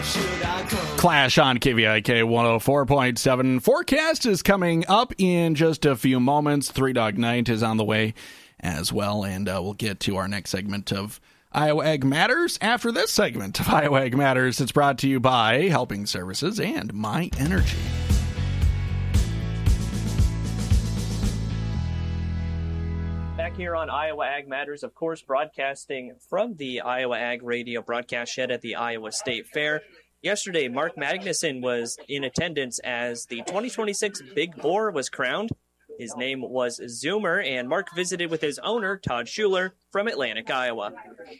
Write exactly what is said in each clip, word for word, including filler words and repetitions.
Clash on K V I K one oh four point seven. Forecast is coming up in just a few moments. Three Dog Night is on the way as well, and uh, we'll get to our next segment of Iowa Ag Matters after this segment of Iowa Ag Matters. It's brought to you by Helping Services and My Energy. Back here on Iowa Ag Matters, of course, broadcasting from the Iowa Ag Radio broadcast shed at the Iowa State Fair. Yesterday, Mark Magnuson was in attendance as the twenty twenty-six Big Boar was crowned. His name was Zoomer, and Mark visited with his owner, Todd Schuler, from Atlantic, Iowa.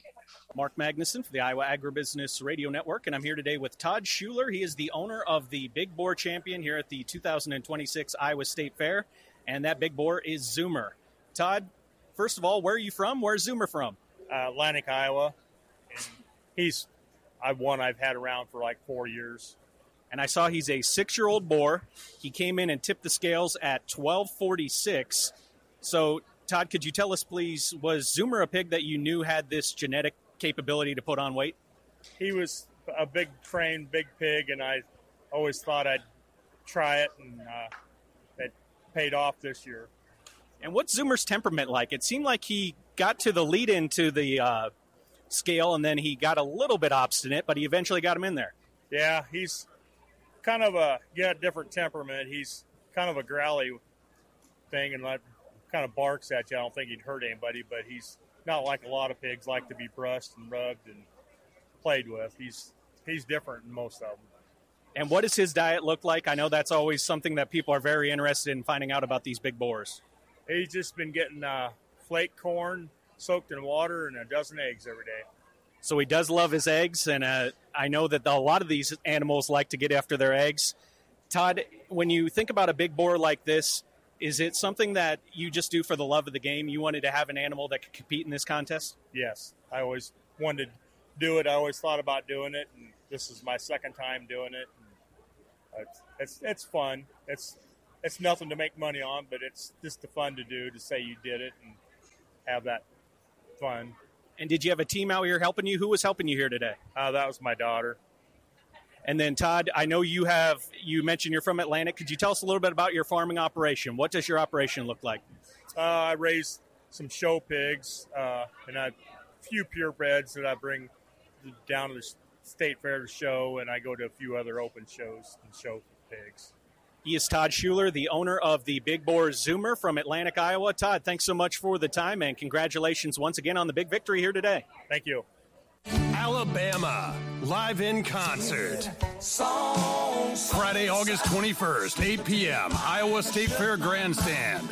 Mark Magnuson for the Iowa Agribusiness Radio Network, and I'm here today with Todd Schuler. He is the owner of the Big Boar Champion here at the two thousand twenty-six Iowa State Fair, and that Big Boar is Zoomer. Todd, first of all, where are you from? Where's Zoomer from? Uh, Atlantic, Iowa. And he's I've one I've had around for like four years. And I saw he's a six-year-old boar. He came in and tipped the scales at twelve forty-six. So, Todd, could you tell us, please, was Zoomer a pig that you knew had this genetic capability to put on weight? He was a big trained, big pig, and I always thought I'd try it, and uh, it paid off this year. And what's Zoomer's temperament like? It seemed like he got to the lead into the uh, scale, and then he got a little bit obstinate, but he eventually got him in there. Yeah, he's kind of a yeah different temperament. He's kind of a growly thing, and like, kind of barks at you. I don't think he'd hurt anybody, but he's not like a lot of pigs like to be brushed and rubbed and played with. He's he's different than most of them. And what does his diet look like? I know that's always something that people are very interested in finding out about these big boars. He's just been getting uh, flake corn soaked in water and a dozen eggs every day. So he does love his eggs, and uh, I know that a lot of these animals like to get after their eggs. Todd, when you think about a big boar like this, is it something that you just do for the love of the game? You wanted to have an animal that could compete in this contest? Yes. I always wanted to do it. I always thought about doing it, and this is my second time doing it. And it's, it's it's fun. It's it's nothing to make money on, but it's just the fun to do, to say you did it and have that fun. And did you have a team out here helping you? Who was helping you here today? Uh, that was my daughter. And then, Todd, I know you have, you mentioned you're from Atlantic. Could you tell us a little bit about your farming operation? What does your operation look like? Uh, I raise some show pigs, uh, and I, a few purebreds that I bring down to the state fair to show, and I go to a few other open shows and show pigs. He is Todd Schuler, the owner of the Big Boar Zoomer from Atlantic, Iowa. Todd, thanks so much for the time, and congratulations once again on the big victory here today. Thank you. Alabama, live in concert. Friday, August twenty-first, eight p.m., Iowa State Fair Grandstand.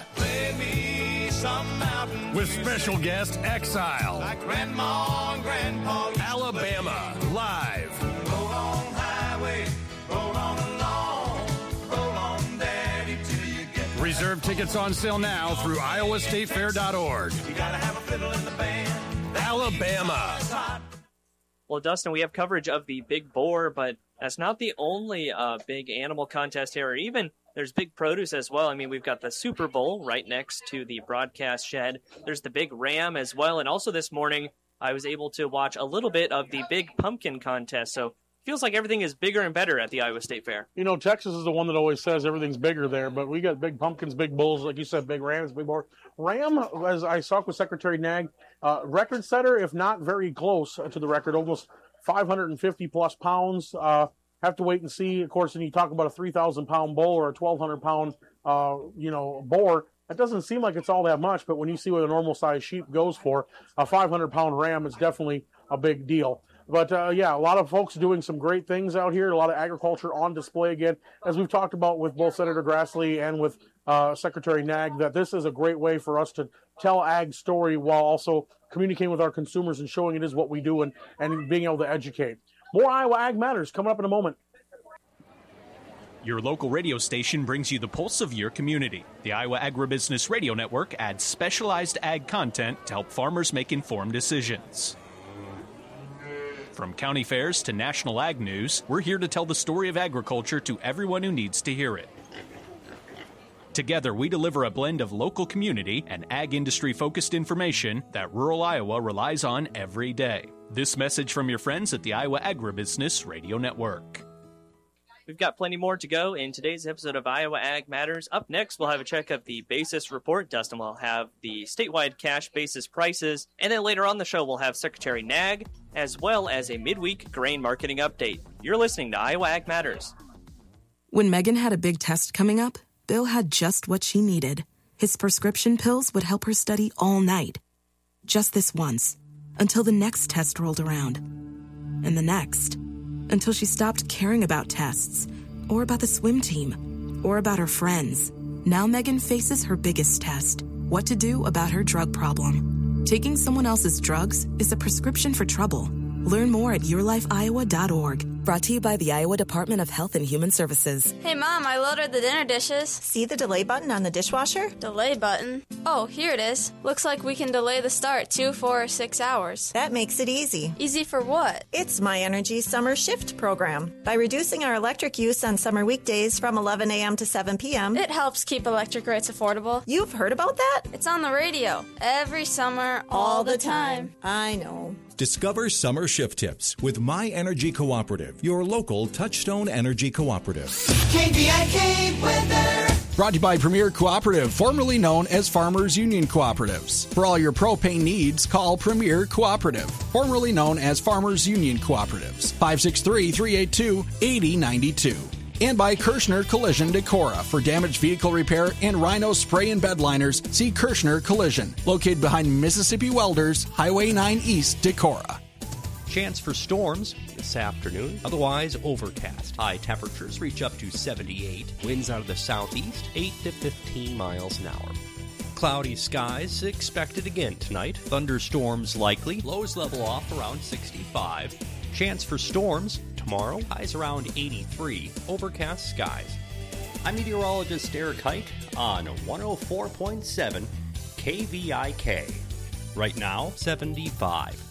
With special guest Exile. Like Grandma and Grandpa. Alabama, live. Roll on highway, roll on along, roll on daddy till you get there. Reserve tickets on sale now through iowa state fair dot org. You gotta have a fiddle in the band. Alabama. Well, Dustin, we have coverage of the Big Boar, but that's not the only uh, big animal contest here. Or even there's big produce as well. I mean, we've got the Super Bowl right next to the broadcast shed. There's the big ram as well. And also this morning, I was able to watch a little bit of the big pumpkin contest. So it feels like everything is bigger and better at the Iowa State Fair. You know, Texas is the one that always says everything's bigger there, but we got big pumpkins, big bulls, like you said, big rams, big boar. Ram, as I talked with Secretary Nag, uh, record setter, if not very close to the record, almost five hundred fifty plus pounds. Uh, have to wait and see. Of course, when you talk about a three thousand pound bull or a twelve hundred pound, uh, you know, boar, that doesn't seem like it's all that much. But when you see what a normal size sheep goes for, a five hundred pound ram is definitely a big deal. But, uh, yeah, a lot of folks doing some great things out here, a lot of agriculture on display again. As we've talked about with both Senator Grassley and with uh, Secretary Nag, that this is a great way for us to tell ag story while also communicating with our consumers and showing it is what we do and, and being able to educate. More Iowa Ag Matters coming up in a moment. Your local radio station brings you the pulse of your community. The Iowa Agribusiness Radio Network adds specialized ag content to help farmers make informed decisions. From county fairs to national ag news, we're here to tell the story of agriculture to everyone who needs to hear it. Together, we deliver a blend of local community and ag industry-focused information that rural Iowa relies on every day. This message from your friends at the Iowa Agribusiness Radio Network. We've got plenty more to go in today's episode of Iowa Ag Matters. Up next, we'll have a check of the basis report. Dustin will have the statewide cash basis prices. And then later on the show, we'll have Secretary Nag, as well as a midweek grain marketing update. You're listening to Iowa Ag Matters. When Megan had a big test coming up, Bill had just what she needed. His prescription pills would help her study all night. Just this once, until the next test rolled around. And the next, until she stopped caring about tests, or about the swim team, or about her friends. Now Megan faces her biggest test, what to do about her drug problem. Taking someone else's drugs is a prescription for trouble. Learn more at your life iowa dot org. Brought to you by the Iowa Department of Health and Human Services. Hey, Mom, I loaded the dinner dishes. See the delay button on the dishwasher? Delay button? Oh, here it is. Looks like we can delay the start two, four, or six hours. That makes it easy. Easy for what? It's My Energy Summer Shift program. By reducing our electric use on summer weekdays from eleven a.m. to seven p.m., it helps keep electric rates affordable. You've heard about that? It's on the radio. Every summer, all, all the the time. time. I know. Discover summer shift tips with My Energy Cooperative, your local Touchstone Energy Cooperative. K V I K weather. Brought to you by Premier Cooperative, formerly known as Farmers Union Cooperatives. For all your propane needs, call Premier Cooperative, formerly known as Farmers Union Cooperatives. five six three, three eight two, eight zero nine two. And by Kirschner Collision Decorah. For damaged vehicle repair and Rhino spray and bed liners, see Kirschner Collision, located behind Mississippi Welders, Highway nine East, Decorah. Chance for storms this afternoon, otherwise overcast. High temperatures reach up to seventy-eight. Winds out of the southeast, eight to fifteen miles an hour. Cloudy skies expected again tonight. Thunderstorms likely. Lows level off around sixty-five. Chance for storms tomorrow, highs around eighty-three. Overcast skies. I'm meteorologist Eric Height on one oh four point seven K V I K. Right now, seventy-five.